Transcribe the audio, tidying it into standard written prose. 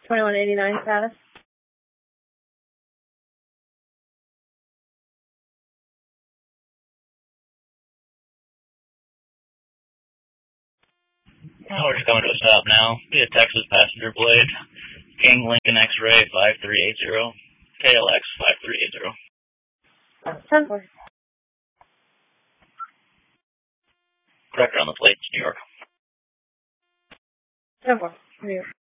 2189 status. We're coming to a stop now. Be a Texas passenger blade. King Lincoln X-ray 5380. KLX 5380. 10-4. Correct on the plates, New York. 10-4. New York.